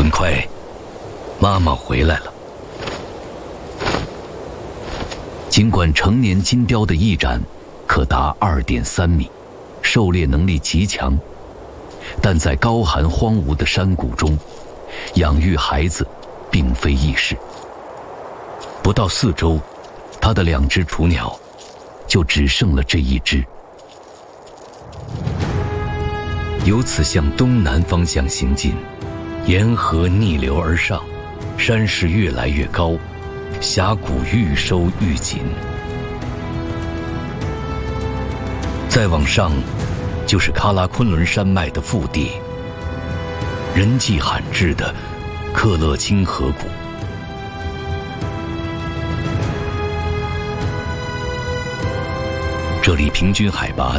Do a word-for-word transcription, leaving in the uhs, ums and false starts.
很快，妈妈回来了。尽管成年金雕的翼展可达 二点三米，狩猎能力极强，但在高寒荒芜的山谷中，养育孩子并非易事。不到四周，它的两只雏鸟就只剩了这一只。由此向东南方向行进，沿河逆流而上，山势越来越高，峡谷愈收愈紧。再往上，就是喀拉昆仑山脉的腹地，人迹罕至的克勒钦河谷。这里平均海拔